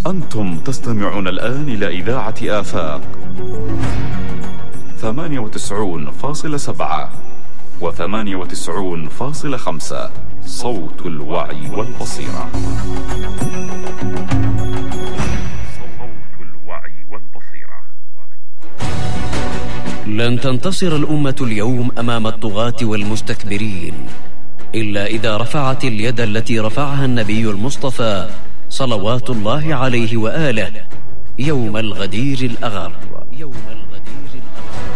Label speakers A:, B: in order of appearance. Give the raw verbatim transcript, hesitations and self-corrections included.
A: أنتم تستمعون الآن إلى إذاعة آفاق ثمانية وتسعون فاصلة سبعة وثمانية وتسعون فاصلة خمسة، صوت الوعي والبصيرة. صوت الوعي والبصيرة.
B: لن تنتصر الأمة اليوم أمام الطغاة والمستكبرين إلا إذا رفعت اليد التي رفعها النبي المصطفى صلوات الله عليه وآله يوم الغدير الأغر.